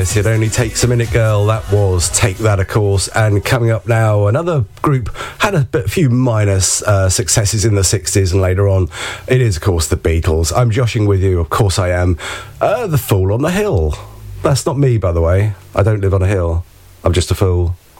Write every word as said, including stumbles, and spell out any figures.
Yes, it only takes a minute, girl. That was Take That, of course. And coming up now, another group had a bit, few minor uh, successes in the sixties and later on. It is, of course, the Beatles. I'm joshing with you, of course I am. Uh, the Fool on the Hill. That's not me, by the way. I don't live on a hill. I'm just a fool.